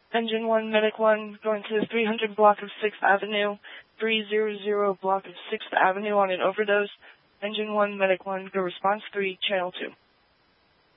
Engine 1, Medic 1, going to the 300 block of 6th Avenue, 300 block of 6th Avenue on an overdose. Engine 1, Medic 1, go response 3, channel 2.